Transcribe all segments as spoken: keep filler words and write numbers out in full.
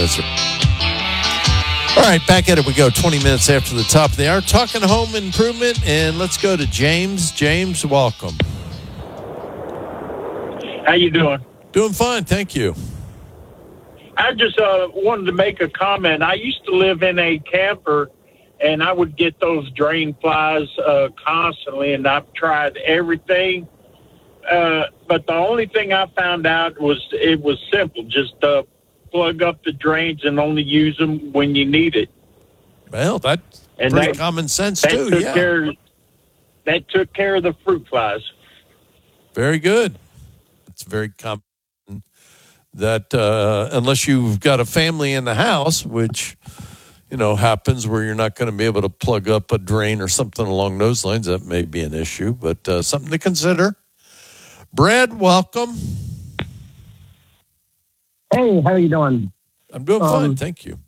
That's right. All right, back at it we go. twenty minutes after the top of the hour. Talking home improvement, and let's go to James. James, welcome. How you doing? Doing fine, thank you. I just uh, wanted to make a comment. I used to live in a camper, and I would get those drain flies uh, constantly, and I've tried everything. Uh, but the only thing I found out was it was simple. Just uh, plug up the drains and only use them when you need it. Well, that's and pretty that, common sense, that too, took yeah. Care, that took care of the fruit flies. Very good. It's very common that uh, unless you've got a family in the house, which, you know, happens where you're not going to be able to plug up a drain or something along those lines, that may be an issue, but uh, something to consider. Brad, welcome. Hey, how are you doing? I'm doing um, fine, thank you.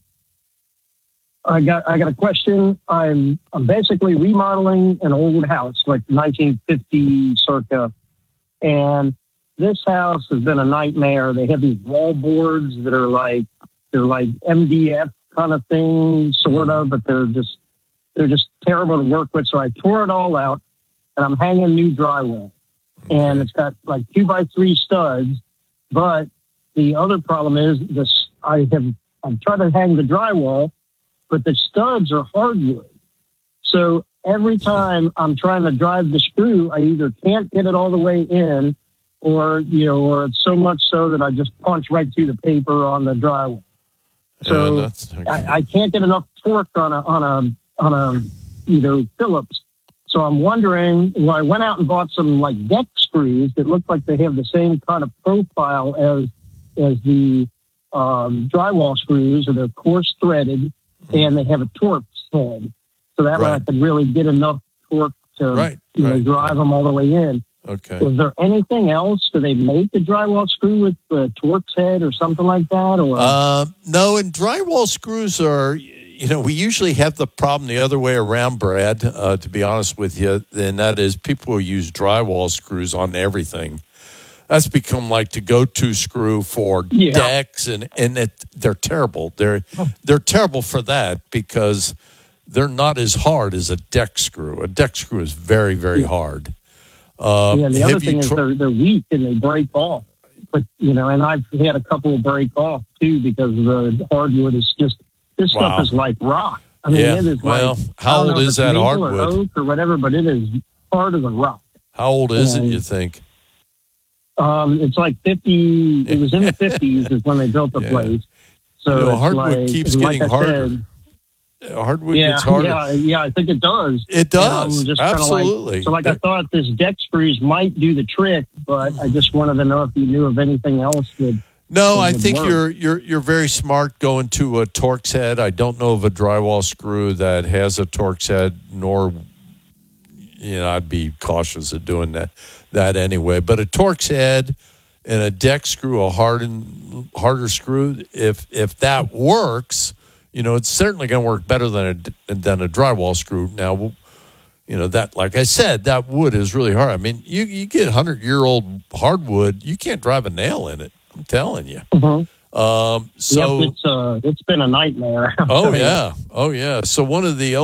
I got I got a question. I'm I'm basically remodeling an old house, like nineteen fifty circa, and this house has been a nightmare. They have these wall boards that are like they're like M D F kind of things, sort of, but they're just they're just terrible to work with. So I tore it all out, and I'm hanging new drywall, Okay. and it's got like two by three studs. But the other problem is this: I have I'm trying to hang the drywall, but the studs are hardwood. So every time I'm trying to drive the screw, I either can't get it all the way in, or, you know, or it's so much so that I just punch right through the paper on the drywall. So Yeah, that's, okay. I, I can't get enough torque on a, on a, on a, you know, Phillips. So I'm wondering, well, I went out and bought some like deck screws that look like they have the same kind of profile as, as the um, drywall screws, or they're coarse threaded, and they have a torque head. So that way I Right. could really get enough torque to, Right, you know, right. drive them all the way in. Okay. Is there anything else? Do they make the drywall screw with the Torx head or something like that? Or Uh, no, and drywall screws are, you know, we usually have the problem the other way around, Brad, uh, to be honest with you, and that is people use drywall screws on everything. That's become like the go-to screw for Yeah. decks, and, and it, they're terrible. They're, they're terrible for that because they're not as hard as a deck screw. A deck screw is very, very Yeah. hard. Uh, yeah, the other have you thing is tr- they're they're weak and they break off. But you know, and I've had a couple break off too because the hardwood is just this Wow. stuff is like rock. I mean, Yeah, it is well, like how I don't old know if is it's that maple hardwood? or oak or whatever, but it is hard as a rock. How old is it, And- you think? Um, it's like fifty. It was in the fifties is when they built the Yeah. place. So You know, it's hardwood like, keeps like getting I harder. said, Hardwood yeah, gets harder. yeah, yeah. I think it does. It does. And I'm just kinda Absolutely. Like, so, like, I thought this deck screws might do the trick, but I just wanted to know if you knew of anything else that. No, that I would think work. you're you're you're very smart going to a Torx head. I don't know of a drywall screw that has a Torx head, nor you know I'd be cautious of doing that that anyway. But a Torx head and a deck screw, a hardened harder screw, if if that works, you know it's certainly going to work better than a than a drywall screw. Now, you know that, like I said, that wood is really hard. I mean, you you get hundred year old hardwood, you can't drive a nail in it. I'm telling you. Mhm. Um, so, Yep, it's uh, it's been a nightmare. oh yeah, oh yeah. So one of the